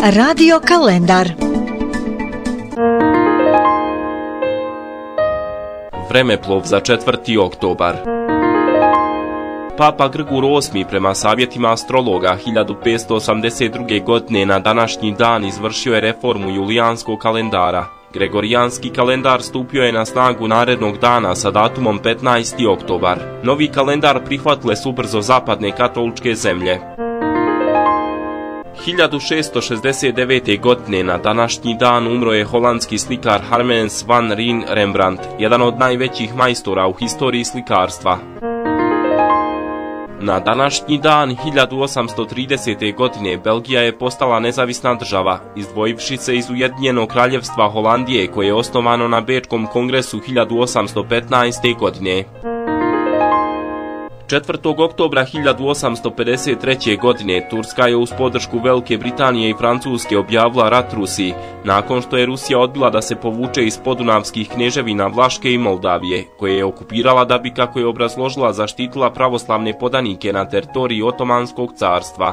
Radio kalendar. Vremeplov za 4. oktobar. Papa Grgur VIII prema savjetima astrologa 1582. godine na današnji dan izvršio je reformu julijanskog kalendara. Gregorijanski kalendar stupio je na snagu narednog dana sa datumom 15. oktobar. Novi kalendar prihvatile su brzo zapadne katoličke zemlje. 1669. godine na današnji dan umro je holandski slikar Hermans van Rijn Rembrandt, jedan od najvećih majstora u historiji slikarstva. Na današnji dan 1830. godine Belgija je postala nezavisna država, izdvojivši se iz Ujedinjenog kraljevstva Holandije koje je osnovano na Bečkom kongresu 1815. godine. 4. oktobra 1853. godine Turska je uz podršku Velike Britanije i Francuske objavila rat Rusiji, nakon što je Rusija odbila da se povuče iz podunavskih kneževina Vlaške i Moldavije, koje je okupirala da bi, kako je obrazložila, zaštitila pravoslavne podanike na teritoriji Otomanskog carstva.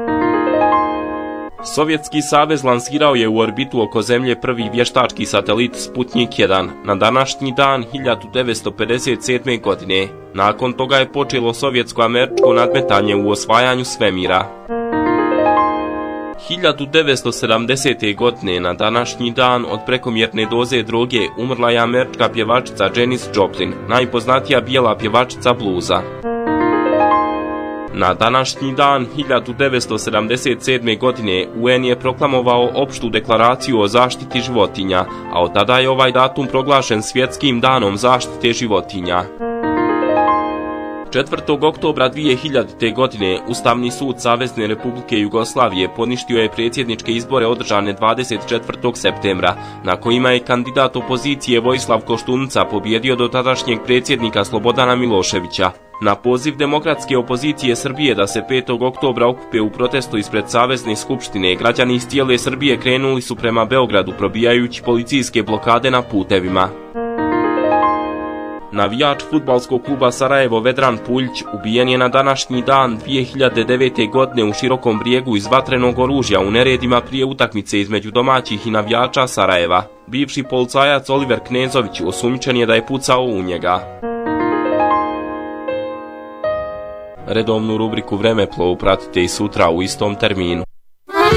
Sovjetski savez lansirao je u orbitu oko Zemlje prvi vještački satelit Sputnik 1 na današnji dan 1957. godine. Nakon toga je počelo sovjetsko-američko nadmetanje u osvajanju svemira. 1970. godine na današnji dan od prekomjerne doze droge umrla je američka pjevačica Janis Joplin, najpoznatija bijela pjevačica bluza. Na današnji dan 1977. godine UN je proklamovao opštu deklaraciju o zaštiti životinja, a od tada je ovaj datum proglašen svjetskim danom zaštite životinja. 4. oktobra 2000. godine Ustavni sud Savezne Republike Jugoslavije poništio je predsjedničke izbore održane 24. septembra, na kojima je kandidat opozicije Vojislav Koštunica pobjedio dotadašnjeg predsjednika Slobodana Miloševića. Na poziv demokratske opozicije Srbije da se 5. oktobra okupe u protestu ispred Savezne skupštine, građani iz cijele Srbije krenuli su prema Beogradu probijajući policijske blokade na putevima. Navijač fudbalskog kluba Sarajevo Vedran Puljić ubijen je na današnji dan 2009. godine u Širokom Brijegu iz vatrenog oružja u neredima prije utakmice između domaćih i navijača Sarajeva. Bivši policajac Oliver Knezović osumnjičen je da je pucao u njega. Redovnu rubriku Vremeplovu pratite i sutra u istom terminu.